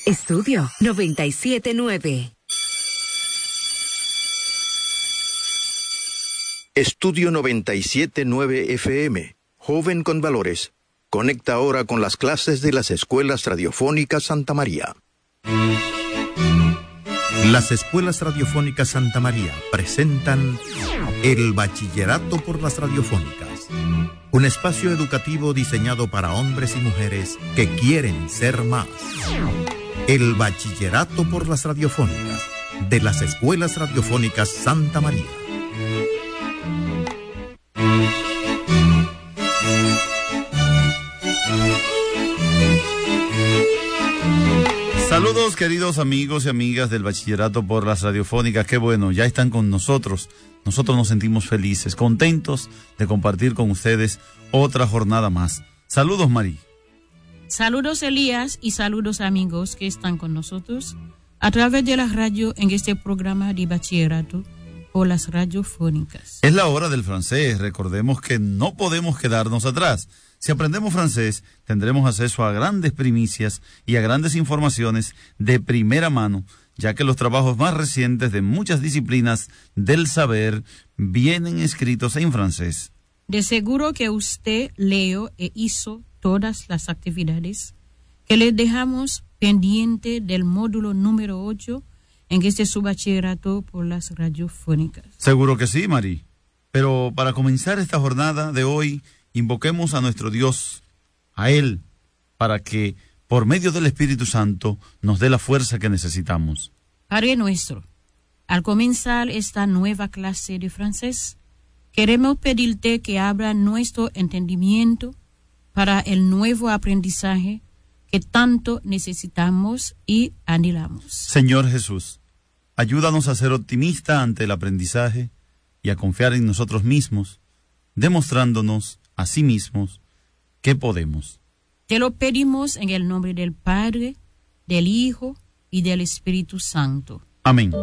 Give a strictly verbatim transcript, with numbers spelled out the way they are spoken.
Estudio noventa y siete nueve. Estudio noventa y siete nueve F M. Joven con valores. Conecta ahora con las clases de las escuelas radiofónicas Santa María. Las escuelas radiofónicas Santa María presentan el Bachillerato por las Radiofónicas, un espacio educativo diseñado para hombres y mujeres que quieren ser más. El Bachillerato por las Radiofónicas de las escuelas radiofónicas Santa María. Saludos, queridos amigos y amigas del Bachillerato por las Radiofónicas. Qué bueno, ya están con nosotros. Nosotros nos sentimos felices, contentos de compartir con ustedes otra jornada más. Saludos, Mari. Saludos, Elías, y saludos, amigos que están con nosotros a través de la radio en este programa de Bachillerato por las Radiofónicas. Es la hora del francés. Recordemos que no podemos quedarnos atrás. Si aprendemos francés, tendremos acceso a grandes primicias y a grandes informaciones de primera mano, ya que los trabajos más recientes de muchas disciplinas del saber vienen escritos en francés. De seguro que usted leyó e hizo todas las actividades que le dejamos pendiente del módulo número ocho en este subachillerato por las radiofónicas. Seguro que sí, Mari. Pero para comenzar esta jornada de hoy, invoquemos a nuestro Dios, a Él, para que, por medio del Espíritu Santo, nos dé la fuerza que necesitamos. Padre nuestro, al comenzar esta nueva clase de francés, queremos pedirte que abra nuestro entendimiento para el nuevo aprendizaje que tanto necesitamos y anhelamos. Señor Jesús, ayúdanos a ser optimistas ante el aprendizaje y a confiar en nosotros mismos, demostrándonos a sí mismos que podemos. Te lo pedimos en el nombre del Padre, del Hijo y del Espíritu Santo. Amén.